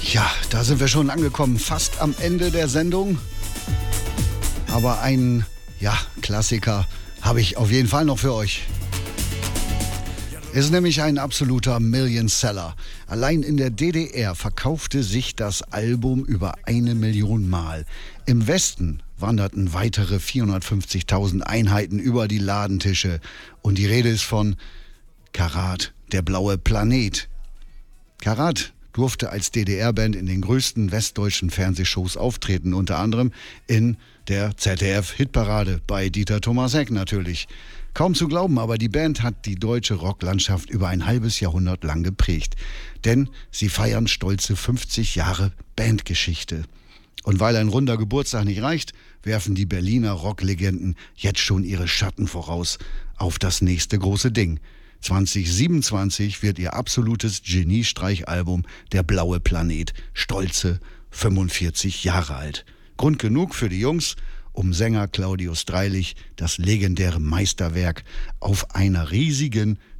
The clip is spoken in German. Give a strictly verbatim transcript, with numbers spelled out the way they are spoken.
Ja, da sind wir schon angekommen, fast am Ende der Sendung. Aber einen, ja, Klassiker habe ich auf jeden Fall noch für euch. Es ist nämlich ein absoluter Million-Seller. Allein in der D D R verkaufte sich das Album über eine Million Mal. Im Westen wanderten weitere vierhundertfünfzigtausend Einheiten über die Ladentische. Und die Rede ist von Karat, der blaue Planet. Karat durfte als D D R-Band in den größten westdeutschen Fernsehshows auftreten, unter anderem in der Z D F-Hitparade bei Dieter Thomas Heck natürlich. Kaum zu glauben, aber die Band hat die deutsche Rocklandschaft über ein halbes Jahrhundert lang geprägt. Denn sie feiern stolze fünfzig Jahre Bandgeschichte. Und weil ein runder Geburtstag nicht reicht, werfen die Berliner Rocklegenden jetzt schon ihre Schatten voraus auf das nächste große Ding. zwanzig siebenundzwanzig wird ihr absolutes Geniestreichalbum Der blaue Planet stolze fünfundvierzig Jahre alt. Grund genug für die Jungs, um Sänger Claudius Dreilich das legendäre Meisterwerk auf einer riesigen